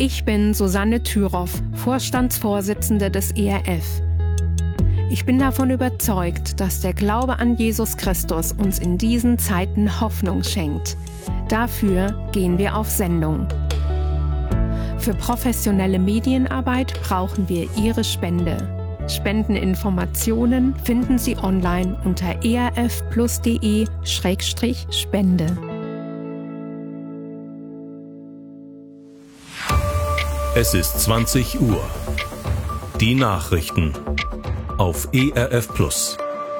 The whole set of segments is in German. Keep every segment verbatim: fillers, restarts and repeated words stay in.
Ich bin Susanne Thüroff, Vorstandsvorsitzende des E R F. Ich bin davon überzeugt, dass der Glaube an Jesus Christus uns in diesen Zeiten Hoffnung schenkt. Dafür gehen wir auf Sendung. Für professionelle Medienarbeit brauchen wir Ihre Spende. Spendeninformationen finden Sie online unter erfplus.de Schrägstrich Spende. Es ist zwanzig Uhr. Die Nachrichten auf E R F Plus.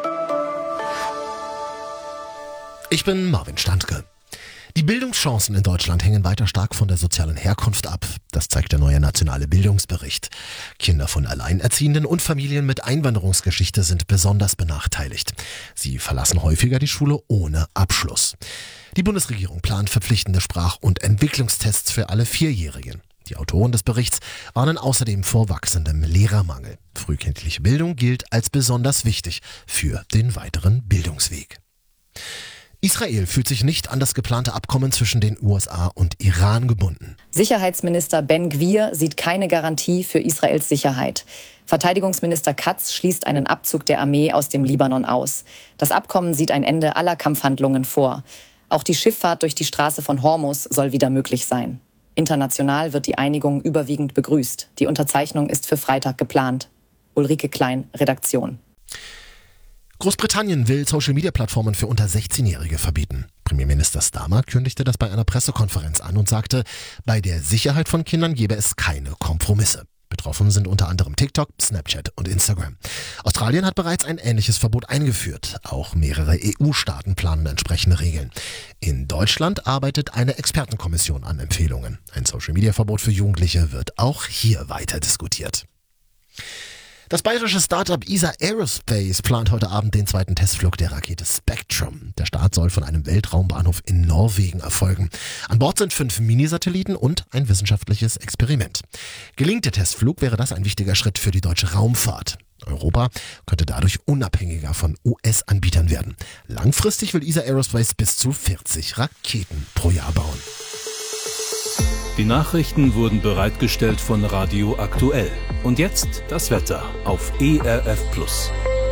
Ich bin Marvin Standke. Die Bildungschancen in Deutschland hängen weiter stark von der sozialen Herkunft ab. Das zeigt der neue nationale Bildungsbericht. Kinder von Alleinerziehenden und Familien mit Einwanderungsgeschichte sind besonders benachteiligt. Sie verlassen häufiger die Schule ohne Abschluss. Die Bundesregierung plant verpflichtende Sprach- und Entwicklungstests für alle Vierjährigen. Die Autoren des Berichts warnen außerdem vor wachsendem Lehrermangel. Frühkindliche Bildung gilt als besonders wichtig für den weiteren Bildungsweg. Israel fühlt sich nicht an das geplante Abkommen zwischen den U S A und Iran gebunden. Sicherheitsminister Ben Gvir sieht keine Garantie für Israels Sicherheit. Verteidigungsminister Katz schließt einen Abzug der Armee aus dem Libanon aus. Das Abkommen sieht ein Ende aller Kampfhandlungen vor. Auch die Schifffahrt durch die Straße von Hormuz soll wieder möglich sein. International wird die Einigung überwiegend begrüßt. Die Unterzeichnung ist für Freitag geplant. Ulrike Klein, Redaktion. Großbritannien will Social-Media-Plattformen für unter sechzehnjährige verbieten. Premierminister Starmer kündigte das bei einer Pressekonferenz an und sagte, bei der Sicherheit von Kindern gebe es keine Kompromisse. Betroffen sind unter anderem TikTok, Snapchat und Instagram. Australien hat bereits ein ähnliches Verbot eingeführt. Auch mehrere E U-Staaten planen entsprechende Regeln. In Deutschland arbeitet eine Expertenkommission an Empfehlungen. Ein Social-Media-Verbot für Jugendliche wird auch hier weiter diskutiert. Das bayerische Startup E S A Aerospace plant heute Abend den zweiten Testflug der Rakete Spectrum. Der Start soll von einem Weltraumbahnhof in Norwegen erfolgen. An Bord sind fünf Minisatelliten und ein wissenschaftliches Experiment. Gelingt der Testflug, wäre das ein wichtiger Schritt für die deutsche Raumfahrt. Europa könnte dadurch unabhängiger von U S-Anbietern werden. Langfristig will E S A Aerospace bis zu vierzig Raketen pro Jahr bauen. Die Nachrichten wurden bereitgestellt von Radio Aktuell. Und jetzt das Wetter auf E R F Plus.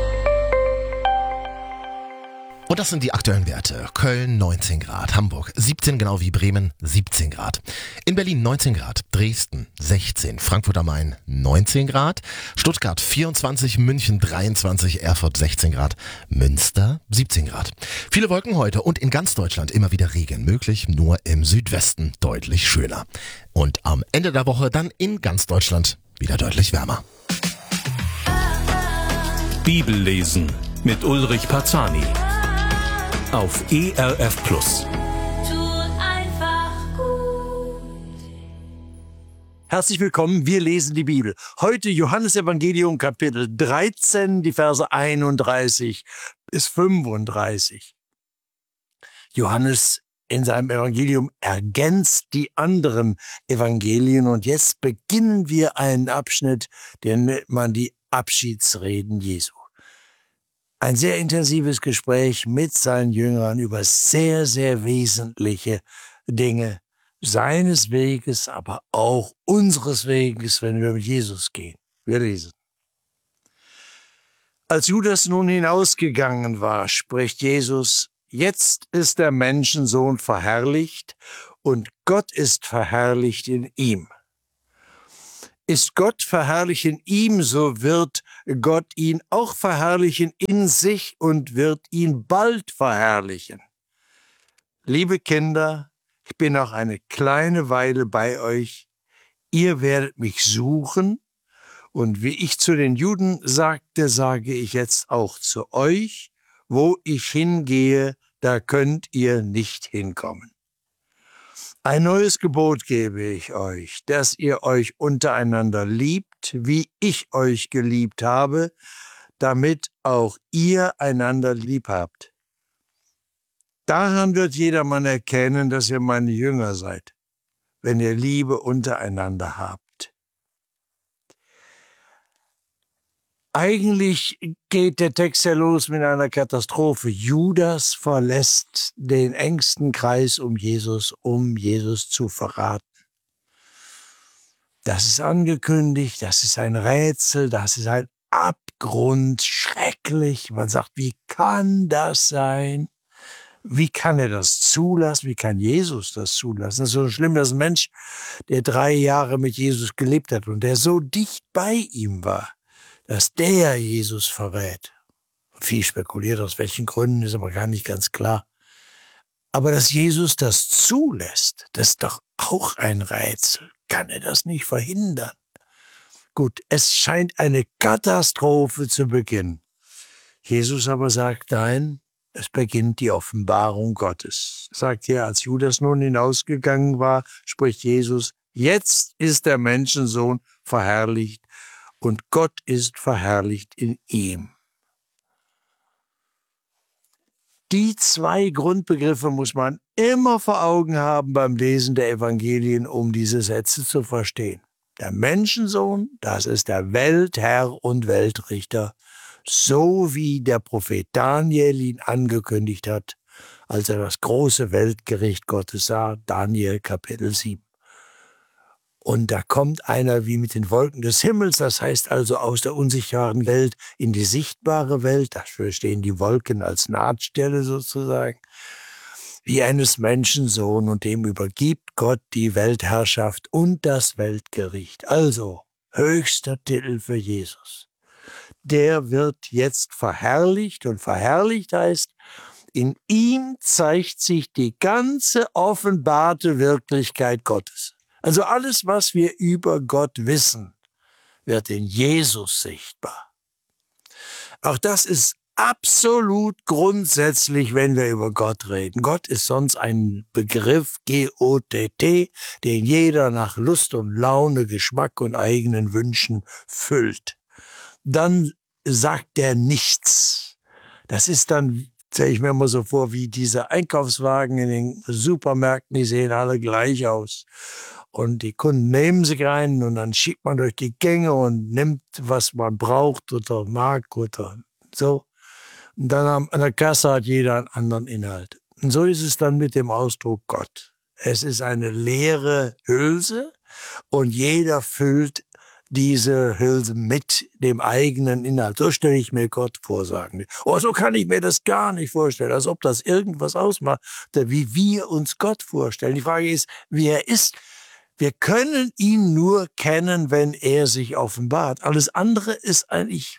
Und das sind die aktuellen Werte. Köln neunzehn Grad, Hamburg siebzehn, genau wie Bremen siebzehn Grad. In Berlin neunzehn Grad, Dresden sechzehn, Frankfurt am Main neunzehn Grad, Stuttgart vierundzwanzig, München dreiundzwanzig, Erfurt sechzehn Grad, Münster siebzehn Grad. Viele Wolken heute und in ganz Deutschland immer wieder Regen möglich, nur im Südwesten deutlich schöner. Und am Ende der Woche dann in ganz Deutschland wieder deutlich wärmer. Bibellesen mit Ulrich Parzani auf E R F Plus. Herzlich willkommen, wir lesen die Bibel. Heute Johannesevangelium Kapitel dreizehn, die Verse einunddreißig bis fünfunddreißig. Johannes in seinem Evangelium ergänzt die anderen Evangelien und jetzt beginnen wir einen Abschnitt, den nennt man die Abschiedsreden Jesu. Ein sehr intensives Gespräch mit seinen Jüngern über sehr, sehr wesentliche Dinge seines Weges, aber auch unseres Weges, wenn wir mit Jesus gehen. Wir lesen. Als Judas nun hinausgegangen war, spricht Jesus: Jetzt ist der Menschensohn verherrlicht und Gott ist verherrlicht in ihm. Ist Gott verherrlicht in ihm, so wird Gott ihn auch verherrlichen in sich und wird ihn bald verherrlichen. Liebe Kinder, ich bin noch eine kleine Weile bei euch. Ihr werdet mich suchen. Und wie ich zu den Juden sagte, sage ich jetzt auch zu euch: Wo ich hingehe, da könnt ihr nicht hinkommen. Ein neues Gebot gebe ich euch, dass ihr euch untereinander liebt, wie ich euch geliebt habe, damit auch ihr einander lieb habt. Daran wird jedermann erkennen, dass ihr meine Jünger seid, wenn ihr Liebe untereinander habt. Eigentlich geht der Text ja los mit einer Katastrophe. Judas verlässt den engsten Kreis um Jesus, um Jesus zu verraten. Das ist angekündigt, das ist ein Rätsel, das ist ein Abgrund, schrecklich. Man sagt, wie kann das sein? Wie kann er das zulassen? Wie kann Jesus das zulassen? Das ist so schlimm, dass ein Mensch, der drei Jahre mit Jesus gelebt hat und der so dicht bei ihm war, dass der Jesus verrät. Viel spekuliert, aus welchen Gründen, ist aber gar nicht ganz klar. Aber dass Jesus das zulässt, das ist doch auch ein Rätsel. Kann er das nicht verhindern? Gut, es scheint eine Katastrophe zu beginnen. Jesus aber sagt, nein, es beginnt die Offenbarung Gottes. Er sagt hier, als Judas nun hinausgegangen war, spricht Jesus, jetzt ist der Menschensohn verherrlicht und Gott ist verherrlicht in ihm. Die zwei Grundbegriffe muss man immer vor Augen haben beim Lesen der Evangelien, um diese Sätze zu verstehen. Der Menschensohn, das ist der Weltherr und Weltrichter, so wie der Prophet Daniel ihn angekündigt hat, als er das große Weltgericht Gottes sah, Daniel Kapitel sieben. Und da kommt einer wie mit den Wolken des Himmels, das heißt also aus der unsichtbaren Welt in die sichtbare Welt, dafür stehen die Wolken als Nahtstelle sozusagen, wie eines Menschensohn, und dem übergibt Gott die Weltherrschaft und das Weltgericht. Also höchster Titel für Jesus. Der wird jetzt verherrlicht, und verherrlicht heißt, in ihm zeigt sich die ganze offenbarte Wirklichkeit Gottes. Also alles, was wir über Gott wissen, wird in Jesus sichtbar. Auch das ist absolut grundsätzlich, wenn wir über Gott reden. Gott ist sonst ein Begriff, G O T T, den jeder nach Lust und Laune, Geschmack und eigenen Wünschen füllt. Dann sagt er nichts. Das ist dann, stelle ich mir immer so vor, wie diese Einkaufswagen in den Supermärkten, die sehen alle gleich aus. Und die Kunden nehmen sich rein und dann schiebt man durch die Gänge und nimmt, was man braucht oder mag oder so. Und dann an der Kasse hat jeder einen anderen Inhalt. Und so ist es dann mit dem Ausdruck Gott. Es ist eine leere Hülse und jeder füllt diese Hülse mit dem eigenen Inhalt. So stelle ich mir Gott vor, sagen die. Oh, so kann ich mir das gar nicht vorstellen, als ob das irgendwas ausmacht, wie wir uns Gott vorstellen. Die Frage ist, wie er ist. Wir können ihn nur kennen, wenn er sich offenbart. Alles andere ist eigentlich,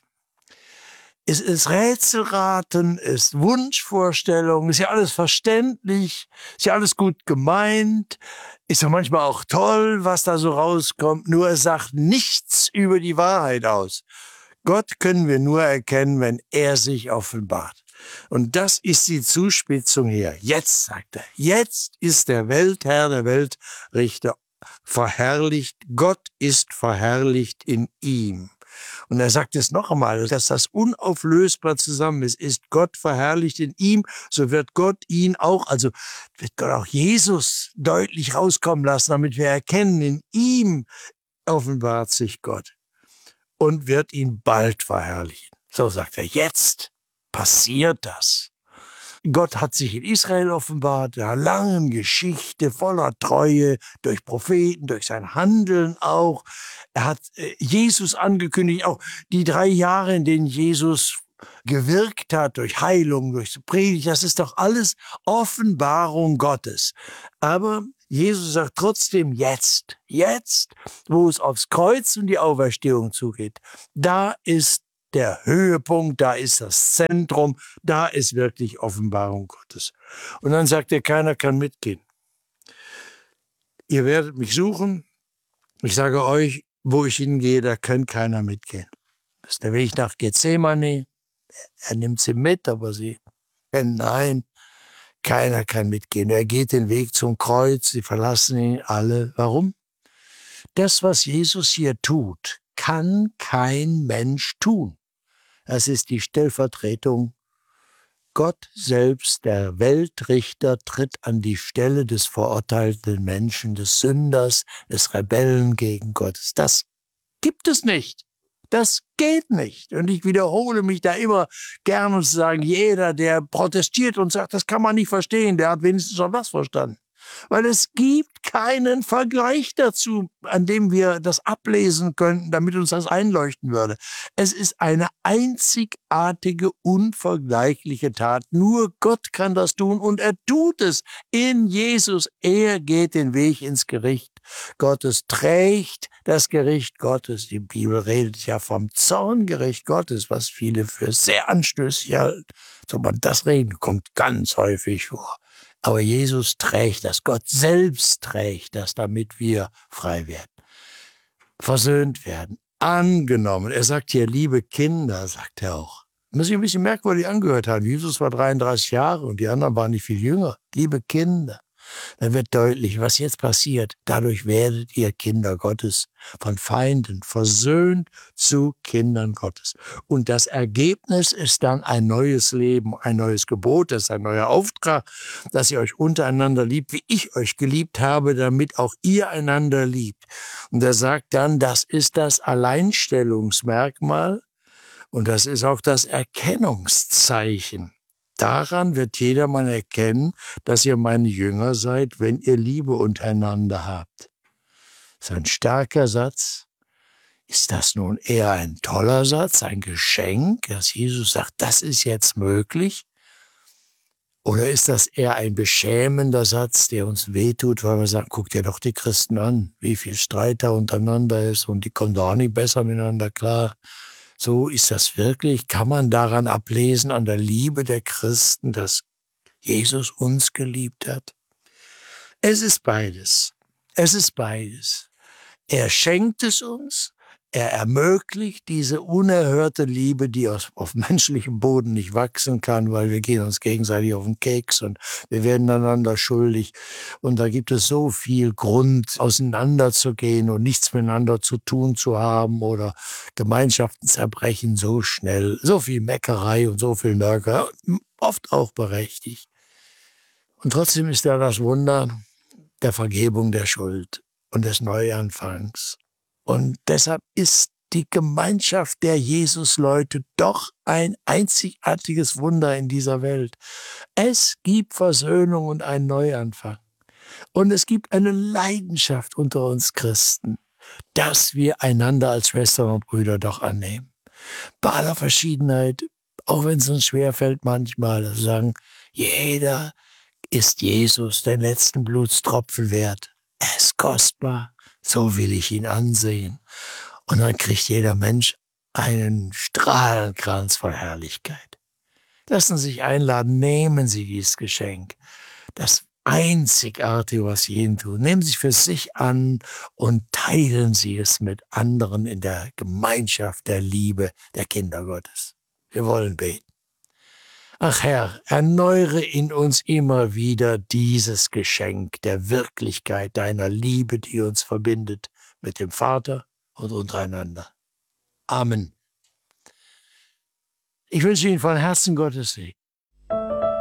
es ist Rätselraten, ist Wunschvorstellung, ist ja alles verständlich, ist ja alles gut gemeint, ist ja manchmal auch toll, was da so rauskommt, nur es sagt nichts über die Wahrheit aus. Gott können wir nur erkennen, wenn er sich offenbart. Und das ist die Zuspitzung hier. Jetzt, sagt er, jetzt ist der Weltherr, der Weltrichter verherrlicht, Gott ist verherrlicht in ihm. Und er sagt es noch einmal, dass das unauflösbar zusammen ist. Ist Gott verherrlicht in ihm, so wird Gott ihn auch, also wird Gott auch Jesus deutlich rauskommen lassen, damit wir erkennen, in ihm offenbart sich Gott und wird ihn bald verherrlichen. So sagt er, jetzt passiert das. Gott hat sich in Israel offenbart, in einer langen Geschichte voller Treue, durch Propheten, durch sein Handeln auch. Er hat Jesus angekündigt, auch die drei Jahre, in denen Jesus gewirkt hat, durch Heilung, durch Predigt, das ist doch alles Offenbarung Gottes. Aber Jesus sagt trotzdem jetzt, jetzt, wo es aufs Kreuz und die Auferstehung zugeht, da ist der Höhepunkt, da ist das Zentrum, da ist wirklich Offenbarung Gottes. Und dann sagt er, keiner kann mitgehen. Ihr werdet mich suchen. Ich sage euch, wo ich hingehe, da kann keiner mitgehen. Das ist der Weg nach Gethsemane. Er nimmt sie mit, aber sie kennen, nein, keiner kann mitgehen. Er geht den Weg zum Kreuz, sie verlassen ihn alle. Warum? Das, was Jesus hier tut, kann kein Mensch tun. Das ist die Stellvertretung. Gott selbst, der Weltrichter, tritt an die Stelle des verurteilten Menschen, des Sünders, des Rebellen gegen Gott. Das gibt es nicht. Das geht nicht. Und ich wiederhole mich da immer gerne zu sagen, jeder, der protestiert und sagt, das kann man nicht verstehen, der hat wenigstens schon was verstanden. Weil es gibt keinen Vergleich dazu, an dem wir das ablesen könnten, damit uns das einleuchten würde. Es ist eine einzigartige, unvergleichliche Tat. Nur Gott kann das tun und er tut es in Jesus. Er geht den Weg ins Gericht Gottes, trägt das Gericht Gottes. Die Bibel redet ja vom Zorngericht Gottes, was viele für sehr anstößig halten. So, man das reden kommt ganz häufig vor. Aber Jesus trägt das, Gott selbst trägt das, damit wir frei werden, versöhnt werden, angenommen. Er sagt hier, liebe Kinder, sagt er auch. Muss ich ein bisschen merkwürdig angehört haben. Jesus war dreiunddreißig Jahre und die anderen waren nicht viel jünger. Liebe Kinder. Dann wird deutlich, was jetzt passiert. Dadurch werdet ihr Kinder Gottes, von Feinden versöhnt zu Kindern Gottes. Und das Ergebnis ist dann ein neues Leben, ein neues Gebot, das ist ein neuer Auftrag, dass ihr euch untereinander liebt, wie ich euch geliebt habe, damit auch ihr einander liebt. Und er sagt dann, das ist das Alleinstellungsmerkmal und das ist auch das Erkennungszeichen. Daran wird jedermann erkennen, dass ihr meine Jünger seid, wenn ihr Liebe untereinander habt. Das ist ein starker Satz. Ist das nun eher ein toller Satz, ein Geschenk, dass Jesus sagt, das ist jetzt möglich? Oder ist das eher ein beschämender Satz, der uns wehtut, weil wir sagen, guckt dir doch die Christen an, wie viel Streit da untereinander ist und die kommen doch auch nicht besser miteinander klar. So ist das wirklich, kann man daran ablesen, an der Liebe der Christen, dass Jesus uns geliebt hat? Es ist beides. Es ist beides. Er schenkt es uns, er ermöglicht diese unerhörte Liebe, die aus, auf menschlichem Boden nicht wachsen kann, weil wir gehen uns gegenseitig auf den Keks und wir werden einander schuldig. Und da gibt es so viel Grund, auseinanderzugehen und nichts miteinander zu tun zu haben oder Gemeinschaften zerbrechen so schnell. So viel Meckerei und so viel Nörger, oft auch berechtigt. Und trotzdem ist da das Wunder der Vergebung der Schuld und des Neuanfangs. Und deshalb ist die Gemeinschaft der Jesus-Leute doch ein einzigartiges Wunder in dieser Welt. Es gibt Versöhnung und einen Neuanfang. Und es gibt eine Leidenschaft unter uns Christen, dass wir einander als Schwestern und Brüder doch annehmen. Bei aller Verschiedenheit, auch wenn es uns schwerfällt manchmal, zu sagen, jeder ist Jesus den letzten Blutstropfen wert. Er ist kostbar. So will ich ihn ansehen. Und dann kriegt jeder Mensch einen Strahlenkranz voll Herrlichkeit. Lassen Sie sich einladen, nehmen Sie dieses Geschenk. Das Einzigartige, was Sie ihnen tun. Nehmen Sie es für sich an und teilen Sie es mit anderen in der Gemeinschaft der Liebe der Kinder Gottes. Wir wollen beten. Ach Herr, erneuere in uns immer wieder dieses Geschenk der Wirklichkeit deiner Liebe, die uns verbindet mit dem Vater und untereinander. Amen. Ich wünsche Ihnen von Herzen Gottes Segen.